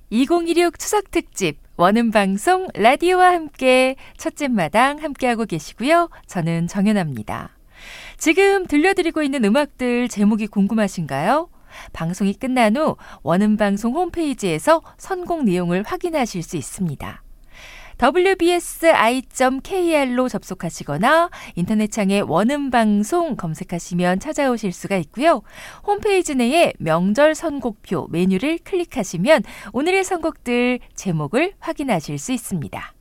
2016 추석 특집 원음방송 라디오와 함께 첫째 마당 함께하고 계시고요. 저는 정연아입니다. 지금 들려드리고 있는 음악들 제목이 궁금하신가요? 방송이 끝난 후 원음방송 홈페이지에서 선곡 내용을 확인하실 수 있습니다. wbsi.kr로 접속하시거나 인터넷창에 원음방송 검색하시면 찾아오실 수가 있고요. 홈페이지 내에 명절 선곡표 메뉴를 클릭하시면 오늘의 선곡들 제목을 확인하실 수 있습니다.